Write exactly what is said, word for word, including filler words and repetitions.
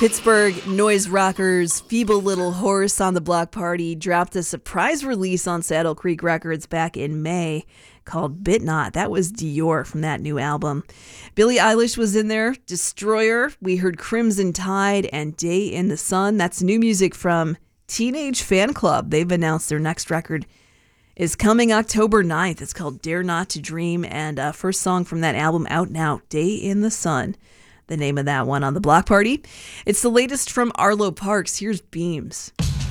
Pittsburgh noise rockers Feeble Little Horse on the Block Party dropped a surprise release on Saddle Creek Records back in May called Bit Not. That was Dior from that new album. Billie Eilish was in there, Destroyer. We heard Crimson Tide and Day in the Sun. That's new music from Teenage Fan Club. They've announced their next record is coming October ninth. It's called Dare Not to Dream, and uh, first song from that album out now, Day in the Sun. The name of that one on the Block Party. It's the latest from Arlo Parks. Here's Beams.